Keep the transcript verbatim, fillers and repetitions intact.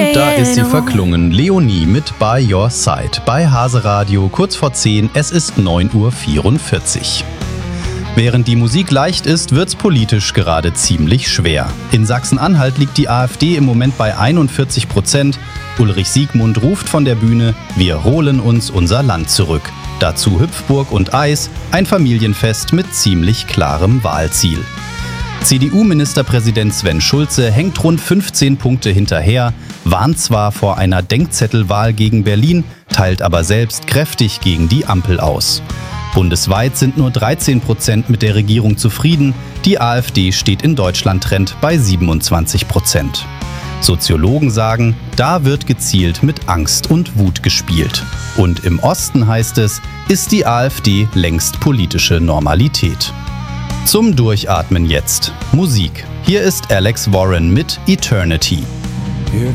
Und da ist sie verklungen. Leonie mit By Your Side. Bei Hase Radio, kurz vor zehn, es ist neun Uhr vierundvierzig. Während die Musik leicht ist, wird's politisch gerade ziemlich schwer. In Sachsen-Anhalt liegt die AfD im Moment bei einundvierzig Prozent. Ulrich Siegmund ruft von der Bühne: Wir holen uns unser Land zurück. Dazu Hüpfburg und Eis, ein Familienfest mit ziemlich klarem Wahlziel. C D U-Ministerpräsident Sven Schulze hängt rund fünfzehn Punkte hinterher, warnt zwar vor einer Denkzettelwahl gegen Berlin, teilt aber selbst kräftig gegen die Ampel aus. Bundesweit sind nur dreizehn Prozent mit der Regierung zufrieden, die AfD steht in Deutschland-Trend bei siebenundzwanzig Prozent. Soziologen sagen, da wird gezielt mit Angst und Wut gespielt. Und im Osten heißt es, ist die AfD längst politische Normalität. Zum Durchatmen jetzt. Musik. Hier ist Alex Warren mit Eternity.